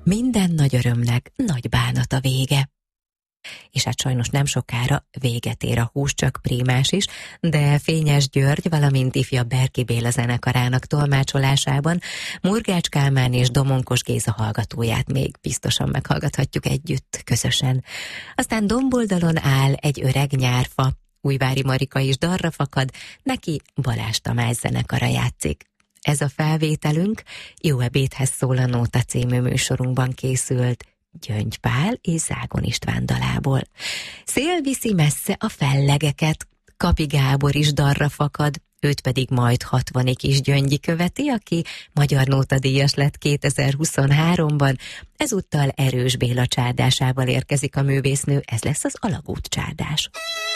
Minden nagy örömnek nagy bánat a vége. És hát sajnos nem sokára véget ér a Húscsök Prímás is, de Fényes György, valamint ifjabb Berki Béla zenekarának tolmácsolásában Murgács Kálmán és Domonkos Géza hallgatóját még biztosan meghallgathatjuk együtt, közösen. Aztán domboldalon áll egy öreg nyárfa, Újvári Marika is darra fakad, neki Balázs Tamás zenekara játszik. Ez a felvételünk Jó ebédhez szól a Nóta című műsorunkban készült, Gyöngy Pál és Zágon István dalából. Szél viszi messze a fellegeket, Kapi Gábor is darra fakad, őt pedig majd 60-ig is Gyöngyi követi, aki Magyar Nótadíjas lett 2023-ban, ezúttal Erős Béla csárdásával érkezik a művésznő, ez lesz az Alagút csárdás.